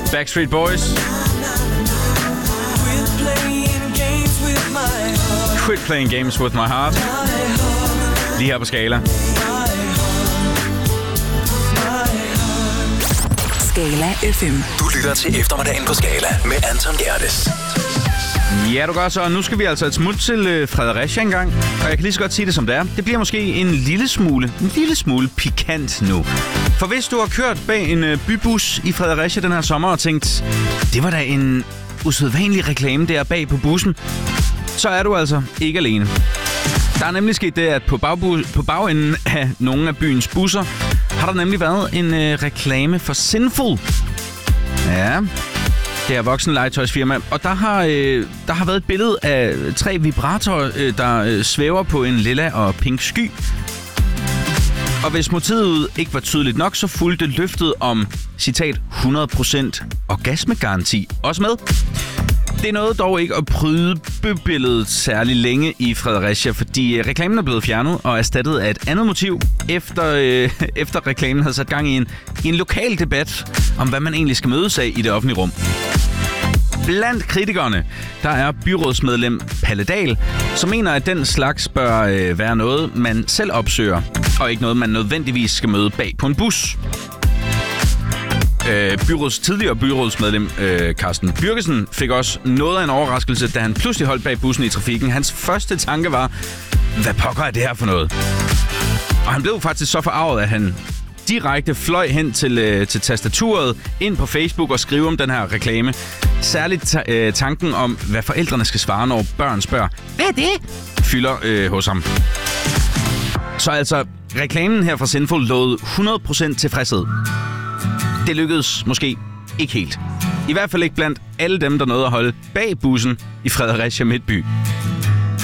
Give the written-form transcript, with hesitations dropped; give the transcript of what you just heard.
Backstreet Boys. Quit playing games with my heart. Lige her på Skala. Skala FM. Du lytter til eftermiddagen på Skala med Anton Gerdes. Ja, du gør så. Nu skal vi altså et smut til Fredericia engang. Og jeg kan lige så godt sige det, som det er. Det bliver måske en lille smule pikant nu. For hvis du har kørt bag en bybus i Fredericia den her sommer og tænkt, det var da en usædvanlig reklame der bag på bussen, så er du altså ikke alene. Der er nemlig sket det, at på bagenden af nogle af byens busser har der nemlig været en reklame for Sinful. Ja, det er voksenlegetøjsfirma. Og der har været et billede af 3 vibratorer, der svæver på en lilla og pink sky. Og hvis motivet ikke var tydeligt nok, så fulgte løftet om, citat, 100% orgasmegaranti også med. Det nåede dog ikke at pryde bybilledet særlig længe i Fredericia, fordi reklamen er blevet fjernet og erstattet af et andet motiv, efter reklamen havde sat gang i en lokal debat om, hvad man egentlig skal mødes af i det offentlige rum. Blandt kritikerne, der er byrådsmedlem Palle Dahl, som mener, at den slags bør være noget, man selv opsøger, og ikke noget, man nødvendigvis skal møde bag på en bus. Tidligere byrådsmedlem Carsten Bürgesen fik også noget af en overraskelse, da han pludselig holdt bag bussen i trafikken. Hans første tanke var, hvad pokker er det her for noget? Og han blev faktisk så forarvet, at han direkte fløj hen til tastaturet, ind på Facebook og skrive om den her reklame. Særligt tanken om, hvad forældrene skal svare, når børn spørger, hvad er det? Fylder hos ham. Så altså, reklamen her fra Sinful lovede 100% tilfredshed. Det lykkedes måske ikke helt. I hvert fald ikke blandt alle dem, der nåede at holde bag bussen i Fredericia Midtby.